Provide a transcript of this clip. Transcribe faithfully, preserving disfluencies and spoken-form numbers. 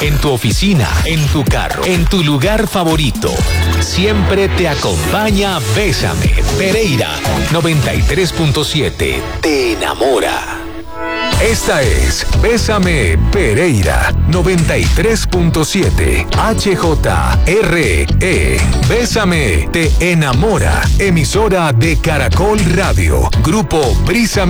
en tu oficina, en tu carro, en tu lugar favorito. Siempre te acompaña Bésame, Pereira noventa y tres punto siete. Te enamora. Esta es Bésame, Pereira noventa y tres punto siete. H J R E. Bésame, te enamora. Emisora de Caracol Radio. Grupo Brisa